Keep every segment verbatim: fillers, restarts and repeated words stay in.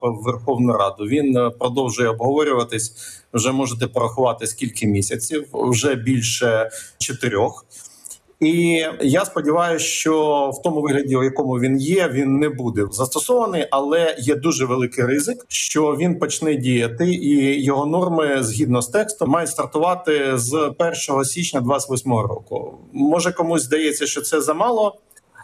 в Верховну Раду. Він продовжує обговорюватись. Вже можете порахувати скільки місяців, вже більше чотирьох. І я сподіваюся, що в тому вигляді, у якому він є, він не буде застосований, але є дуже великий ризик, що він почне діяти, і його норми, згідно з текстом, мають стартувати з першого січня двадцять восьмого року. Може, комусь здається, що це замало,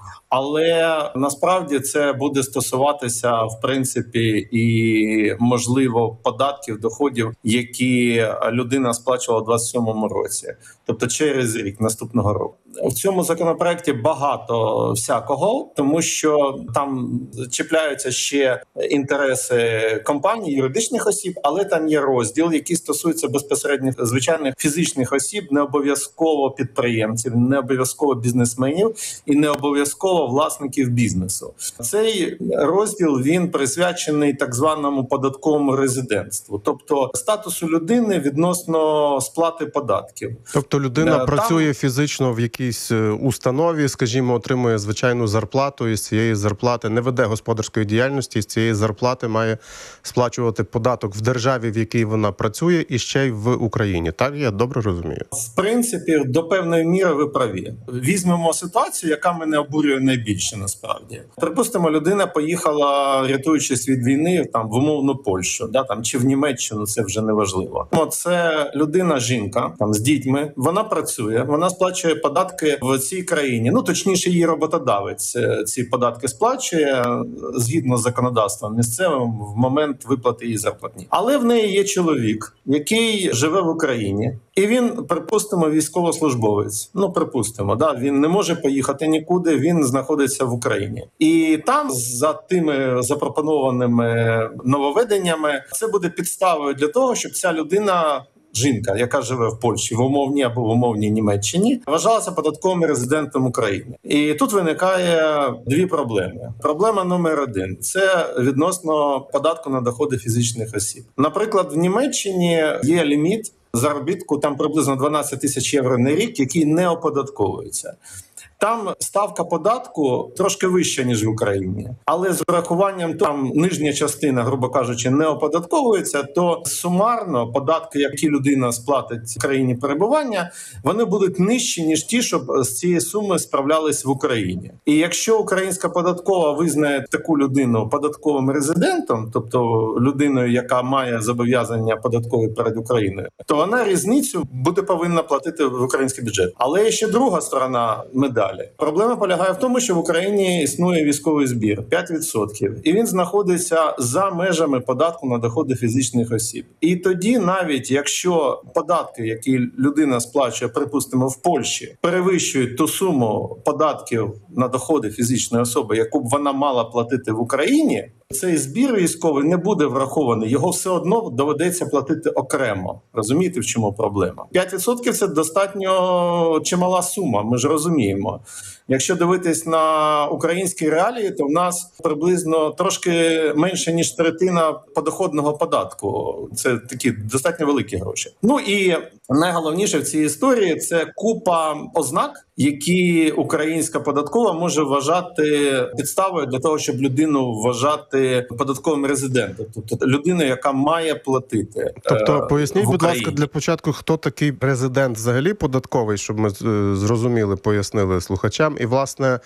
але насправді це буде стосуватися, в принципі, і, можливо, податків, доходів, які людина сплачувала у двадцять сьомому році. Тобто через рік наступного року. В цьому законопроекті багато всякого, тому що там чіпляються ще інтереси компаній, юридичних осіб, але там є розділ, який стосується безпосередньо звичайних фізичних осіб, не обов'язково підприємців, не обов'язково бізнесменів і не обов'язково власників бізнесу. Цей розділ, він присвячений так званому податковому резидентству, тобто статусу людини відносно сплати податків. Тобто людина Там... працює фізично в якійсь установі, скажімо, отримує звичайну зарплату, і з цієї зарплати не веде господарської діяльності, і з цієї зарплати має сплачувати податок в державі, в якій вона працює, і ще й в Україні. Так, я добре розумію? В принципі, до певної міри ви праві. Візьмемо ситуацію, яка мене обурює найбільше насправді. Припустимо, людина поїхала, рятуючись від війни, там в умовну Польщу, да, там чи в Німеччину, це вже не важливо. Це людина, жінка, там з дітьми, вона працює, вона сплачує податки в цій країні. Ну, точніше, її роботодавець ці податки сплачує згідно з законодавством місцевим в момент виплати її зарплатні. Але в неї є чоловік, який живе в Україні, і він, припустимо, військовослужбовець. Ну, припустимо, да, він не може поїхати нікуди, він знаходиться в Україні. І там, за тими запропонованими нововведеннями, це буде підставою для того, щоб ця людина, жінка, яка живе в Польщі, в умовній або в умовній Німеччині, вважалася податковим резидентом України. І тут виникає дві проблеми. Проблема номер один – це відносно податку на доходи фізичних осіб. Наприклад, в Німеччині є ліміт заробітку, там приблизно дванадцять тисяч євро на рік, який не оподатковується. Там ставка податку трошки вища, ніж в Україні. Але з урахуванням, там нижня частина, грубо кажучи, не оподатковується, то сумарно податки, які людина сплатить в країні перебування, вони будуть нижчі, ніж ті, щоб з цієї суми справлялись в Україні. І якщо українська податкова визнає таку людину податковим резидентом, тобто людиною, яка має зобов'язання податкові перед Україною, то вона різницю буде повинна платити в український бюджет. Але є ще друга сторона медалі. Проблема полягає в тому, що в Україні існує військовий збір п'ять відсотків, і він знаходиться за межами податку на доходи фізичних осіб. І тоді, навіть якщо податки, які людина сплачує, припустимо, в Польщі, перевищують ту суму податків на доходи фізичної особи, яку б вона мала платити в Україні, цей збір військовий не буде врахований, його все одно доведеться платити окремо. Розумієте, в чому проблема? п'ять відсотків – це достатньо чимала сума, ми ж розуміємо. Якщо дивитись на українські реалії, то в нас приблизно трошки менше, ніж третина подоходного податку. Це такі достатньо великі гроші. Ну і найголовніше в цій історії – це купа ознак, які українська податкова може вважати підставою для того, щоб людину вважати податковим резидентом. Тобто людиною, яка має платити. Тобто, поясніть, будь ласка, для початку, хто такий резидент взагалі податковий, щоб ми зрозуміли, пояснили слухачам. І, власне,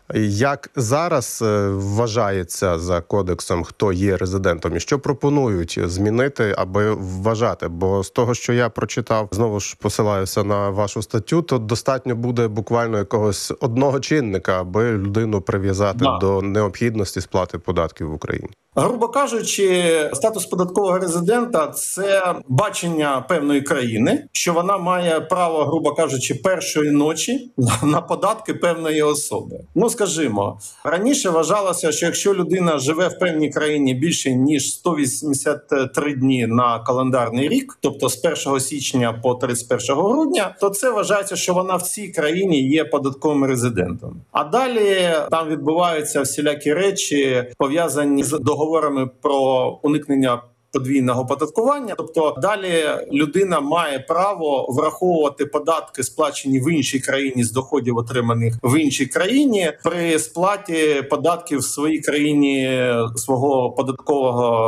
як зараз вважається за кодексом, хто є резидентом, і що пропонують змінити, аби вважати? Бо з того, що я прочитав, знову ж посилаюся на вашу статтю, то достатньо буде буквально якогось одного чинника, аби людину прив'язати да. до необхідності сплати податків в Україні. Грубо кажучи, статус податкового резидента – це бачення певної країни, що вона має право, грубо кажучи, першої ночі на податки певної особи. Ну, скажімо, раніше вважалося, що якщо людина живе в певній країні більше, ніж сто вісімдесят три дні на календарний рік, тобто з першого січня по тридцять першого грудня, то це вважається, що вона в цій країні є податковим резидентом. А далі там відбуваються всілякі речі, пов'язані з договорами про уникнення подвійного оподаткування. Тобто далі людина має право враховувати податки, сплачені в іншій країні з доходів, отриманих в іншій країні, при сплаті податків в своїй країні свого податкового